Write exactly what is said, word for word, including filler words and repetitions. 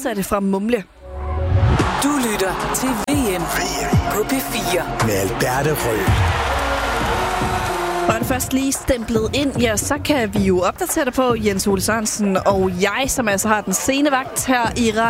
modsatte fra mumle. Du lytter til V M på P fire. Med Alberte Rød. Og er det først lige stemplet ind, ja, så kan vi jo opdatere dig på Jens Ole Sørensen og jeg, som altså har den sene vagt her i